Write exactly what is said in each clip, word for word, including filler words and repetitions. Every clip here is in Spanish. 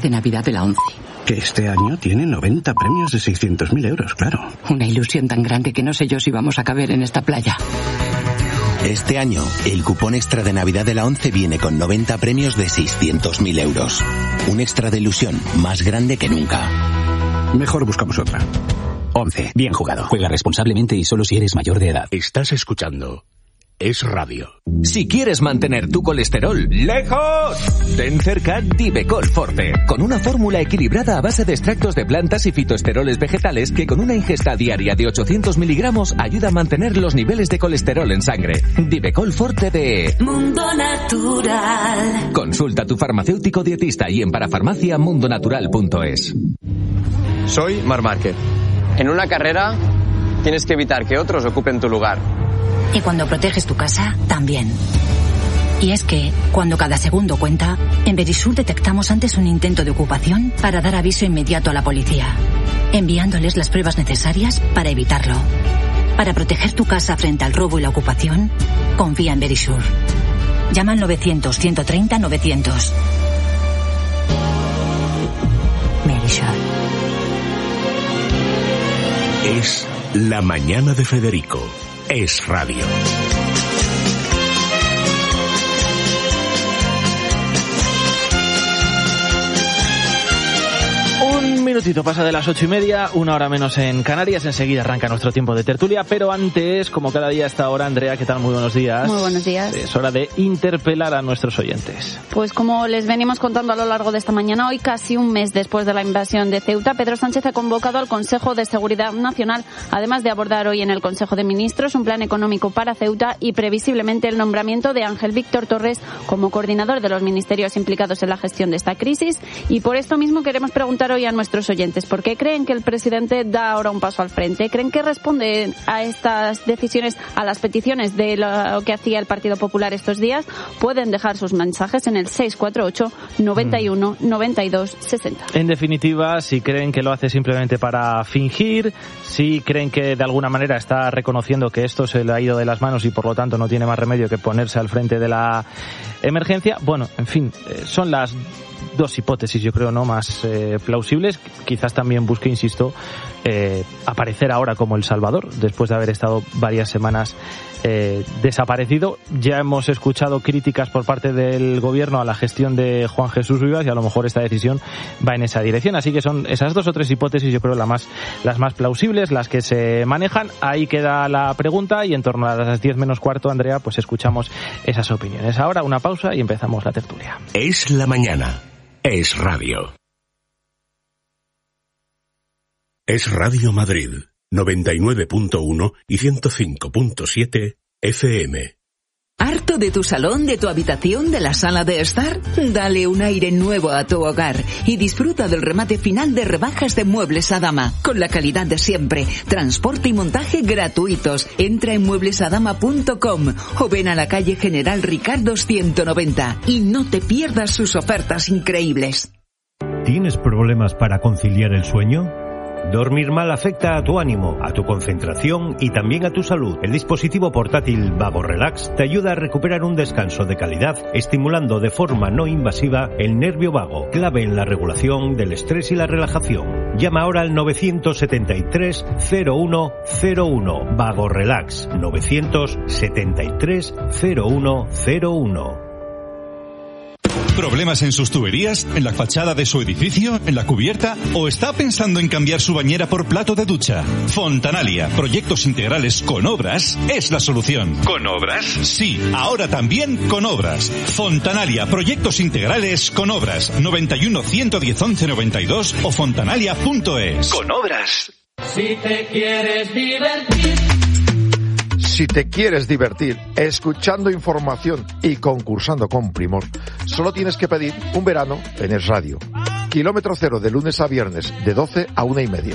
de Navidad de la ONCE. Que este año tiene noventa premios de seiscientos mil euros, claro. Una ilusión tan grande que no sé yo si vamos a caber en esta playa. Este año, el cupón extra de Navidad de la ONCE viene con noventa premios de seiscientos mil euros. Un extra de ilusión más grande que nunca. Mejor buscamos otra. ONCE. Bien jugado. Juega responsablemente y solo si eres mayor de edad. Estás escuchando Es Radio. Si quieres mantener tu colesterol lejos, ten cerca Divecol Forte, con una fórmula equilibrada a base de extractos de plantas y fitoesteroles vegetales que con una ingesta diaria de ochocientos miligramos ayuda a mantener los niveles de colesterol en sangre. Divecol Forte de Mundo Natural. Consulta a tu farmacéutico dietista y en parafarmacia mundonatural punto es. Soy Marc Márquez. En una carrera tienes que evitar que otros ocupen tu lugar. Y cuando proteges tu casa, también. Y es que, cuando cada segundo cuenta, en Verisur detectamos antes un intento de ocupación para dar aviso inmediato a la policía, enviándoles las pruebas necesarias para evitarlo. Para proteger tu casa frente al robo y la ocupación, confía en Verisur. Llama al novecientos, ciento treinta, novecientos. Verisur. Es la mañana de Federico. Es Radio. Un minutito pasa de las ocho y media, una hora menos en Canarias. Enseguida arranca nuestro tiempo de tertulia, pero antes, como cada día a esta hora, Andrea, ¿qué tal? Muy buenos días. Muy buenos días. Es hora de interpelar a nuestros oyentes. Pues como les venimos contando a lo largo de esta mañana, hoy casi un mes después de la invasión de Ceuta, Pedro Sánchez ha convocado al Consejo de Seguridad Nacional, además de abordar hoy en el Consejo de Ministros un plan económico para Ceuta y previsiblemente el nombramiento de Ángel Víctor Torres como coordinador de los ministerios implicados en la gestión de esta crisis. Y por esto mismo queremos preguntar hoy a nuestros oyentes, ¿por qué creen que el presidente da ahora un paso al frente? ¿Creen que responde a estas decisiones, a las peticiones de lo que hacía el Partido Popular estos días? Pueden dejar sus mensajes en el seis cuatro ocho, noventa y uno, noventa y dos, sesenta. En definitiva, si creen que lo hace simplemente para fingir, si creen que de alguna manera está reconociendo que esto se le ha ido de las manos y por lo tanto no tiene más remedio que ponerse al frente de la emergencia, bueno, en fin, son las dos hipótesis, yo creo, no más eh, plausibles. Quizás también busque, insisto, eh, aparecer ahora como el Salvador, después de haber estado varias semanas eh, desaparecido. Ya hemos escuchado críticas por parte del gobierno a la gestión de Juan Jesús Vivas y a lo mejor esta decisión va en esa dirección. Así que son esas dos o tres hipótesis, yo creo, las más, las más plausibles, las que se manejan. Ahí queda la pregunta y en torno a las diez menos cuarto, Andrea, pues escuchamos esas opiniones. Ahora una pausa y empezamos la tertulia. Es la mañana. Es Radio. Es Radio Madrid, noventa y nueve punto uno y ciento cinco punto siete F M. ¿Harto de tu salón, de tu habitación, de la sala de estar? Dale un aire nuevo a tu hogar y disfruta del remate final de rebajas de Muebles Adama, con la calidad de siempre, transporte y montaje gratuitos. Entra en muebles adama punto com o ven a la calle General Ricardo ciento noventa y no te pierdas sus ofertas increíbles. ¿Tienes problemas para conciliar el sueño? Dormir mal afecta a tu ánimo, a tu concentración y también a tu salud. El dispositivo portátil Vago Relax te ayuda a recuperar un descanso de calidad, estimulando de forma no invasiva el nervio vago, clave en la regulación del estrés y la relajación. Llama ahora al novecientos setenta y tres, cero uno cero uno. Vago Relax, novecientos setenta y tres, cero uno cero uno. ¿Problemas en sus tuberías? ¿En la fachada de su edificio? ¿En la cubierta? ¿O está pensando en cambiar su bañera por plato de ducha? Fontanalia, proyectos integrales con obras, es la solución. ¿Con obras? Sí, ahora también con obras. Fontanalia, proyectos integrales con obras. noventa y uno, ciento diez, once, noventa y dos o fontanalia punto es. Con obras. Si te quieres divertir. Si te quieres divertir escuchando información y concursando con Primor, solo tienes que pedir un verano en Es Radio. Kilómetro cero de lunes a viernes, de doce a una y media.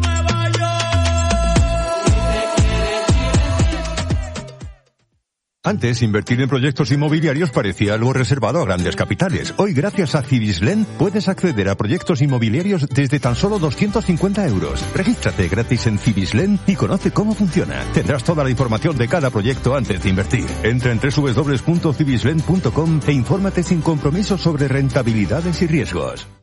Antes, invertir en proyectos inmobiliarios parecía algo reservado a grandes capitales. Hoy, gracias a Cibislen, puedes acceder a proyectos inmobiliarios desde tan solo doscientos cincuenta euros. Regístrate gratis en Cibislen y conoce cómo funciona. Tendrás toda la información de cada proyecto antes de invertir. Entra en doble u doble u doble u punto cibislen punto com e infórmate sin compromiso sobre rentabilidades y riesgos.